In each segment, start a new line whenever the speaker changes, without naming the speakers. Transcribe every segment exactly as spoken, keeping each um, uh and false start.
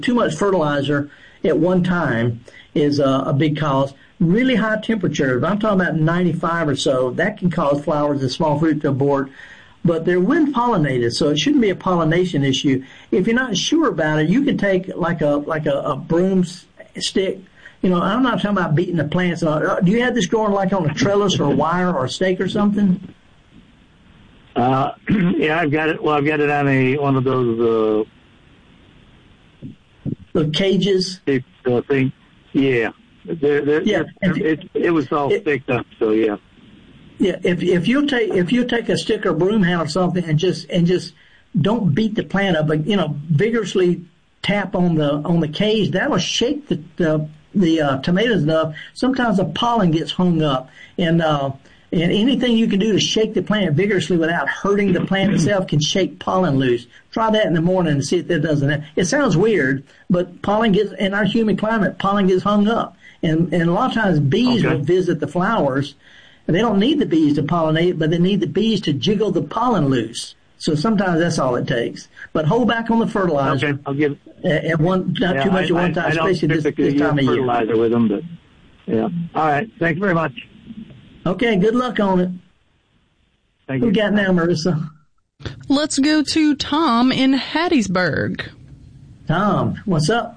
too much fertilizer at one time is a, a big cause. Really high temperatures, I'm talking about ninety-five or so, that can cause flowers and small fruit to abort. But they're wind pollinated, so it shouldn't be a pollination issue. If you're not sure about it, you can take like a like a, a broomstick. You know, I'm not talking about beating the plants. Do you have this growing like on a trellis or a wire or a stake or something?
Uh, yeah, I've got it. Well, I've got it on a one of those uh,
the cages.
It, uh, thing. Yeah, they're, they're,
yeah.
It, it was all it, sticked up, so yeah.
Yeah, if if you take if you take a stick or broom handle or something and just and just don't beat the plant up, but you know vigorously tap on the on the cage, that will shake the the, the uh, tomatoes enough. Sometimes the pollen gets hung up, and uh, and anything you can do to shake the plant vigorously without hurting the plant itself can shake pollen loose. Try that in the morning and see if that doesn't. It sounds weird, but pollen gets in our humid climate, pollen gets hung up, and and a lot of times bees
okay.
will visit the flowers. And they don't need the bees to pollinate, but they need the bees to jiggle the pollen loose. So sometimes that's all it takes. But hold back on the fertilizer.
Okay, I'll give.
At one, not
yeah,
too much
I,
at one time,
I, I
especially this, this time of year.
Fertilizer with them, but yeah. All right. Thank you very much.
Okay. Good luck on it.
Thank
Who
you.
got now, Marissa?
Let's go to Tom in Hattiesburg.
Tom, what's up?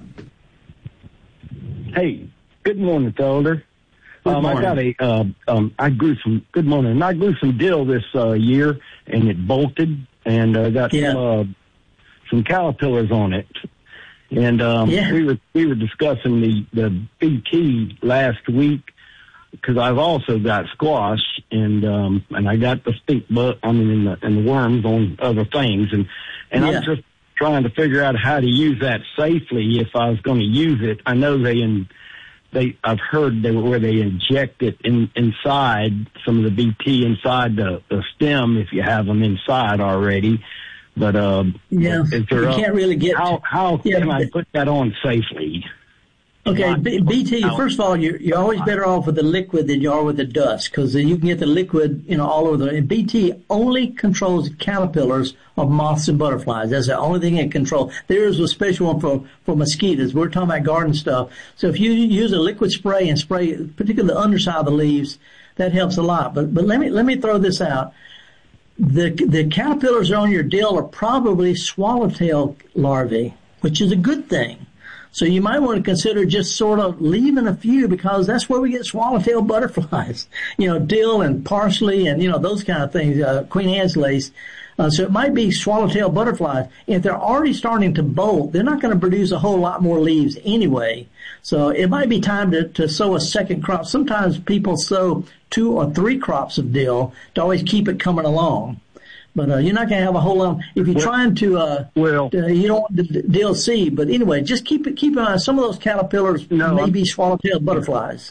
Hey, good morning, Elder.
Good
um,
morning.
I got a, uh, um, I grew some, good morning, I grew some dill this, uh, year, and it bolted, and, uh, got
yeah.
some, uh, some caterpillars on it. And, um,
yeah.
we were, we were discussing the, the B T last week, because I've also got squash, and, um, and I got the stink bug, I mean, and the, and the worms on other things, and, and
yeah.
I'm just trying to figure out how to use that safely if I was going to use it. I know they, in, They, I've heard they, where they inject it in, inside some of the B T inside the, the stem if you have them inside already. But uh,
yeah,
is there
you
a,
can't really get.
How how
yeah,
can I
but,
put that on safely?
Okay, B- BT. First of all, you're you're always better off with the liquid than you are with the dust, because you can get the liquid, you know, all over the. And B T only controls caterpillars of moths and butterflies. That's the only thing it controls. There is a special one for for mosquitoes. We're talking about garden stuff. So if you use a liquid spray and spray, particularly the underside of the leaves, that helps a lot. But but let me let me throw this out. The the caterpillars on your dill are probably swallowtail larvae, which is a good thing. So you might want to consider just sort of leaving a few, because that's where we get swallowtail butterflies. You know, dill and parsley and, you know, those kind of things, uh, Queen Anne's lace. Uh, so it might be swallowtail butterflies. If they're already starting to bolt, they're not going to produce a whole lot more leaves anyway. So it might be time to, to sow a second crop. Sometimes people sow two or three crops of dill to always keep it coming along. But uh, you're not going to have a whole lot. If you're well, trying to, uh,
well,
uh, you don't want the dill seed. But anyway, just keep it. Keep an eye. Some of those caterpillars
no,
may be swallowtail butterflies.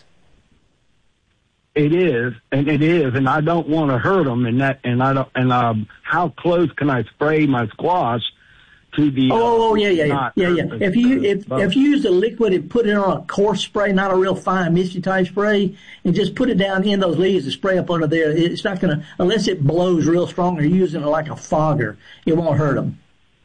It is, and it is, and I don't want to hurt them. And that, and I don't. And um, how close can I spray my squash to the?
Oh,
uh,
oh, oh yeah, yeah, yeah, yeah, yeah.
The,
if you
the,
if
the,
if you use the liquid and put it on a coarse spray, not a real fine misty type spray, and just put it down in those leaves and spray up under there, it's not going to, unless it blows real strong or you're using it like a fogger, it won't hurt them.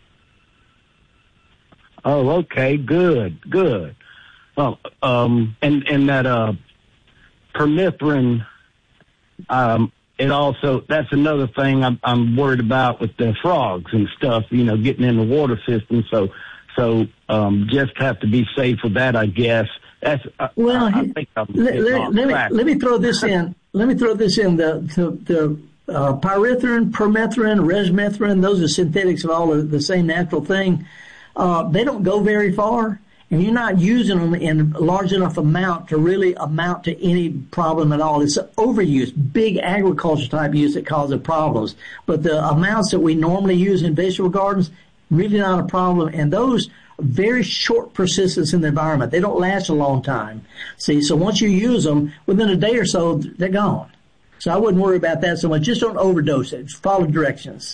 Oh, okay, good, good. Well, um, and and that uh, permethrin, um, it also, that's another thing I'm, I'm worried about with the frogs and stuff, you know, getting in the water system. So, so, um, just have to be safe with that, I guess. That's,
well,
I, I think I'm
let, let, let me, let me throw this in. Let me throw this in. The, the, the, uh, pyrethrin, permethrin, resmethrin, those are synthetics of all the, the same natural thing. Uh, they don't go very far. And you're not using them in large enough amount to really amount to any problem at all. It's overuse, big agriculture type use that causes problems. But the amounts that we normally use in vegetable gardens, really not a problem. And those are very short persistence in the environment. They don't last a long time. See, so once you use them, within a day or so, they're gone. So I wouldn't worry about that so much. Just don't overdose it. Follow directions.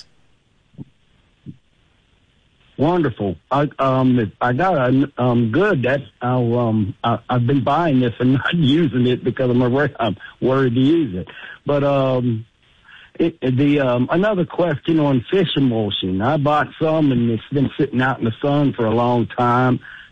Wonderful. I um I got a um good that I'll um I, I've been buying this and not using it because I'm worried, I'm worried to use it. But um it, the um another question on fish emulsion. I bought some and it's been sitting out in the sun for a long time.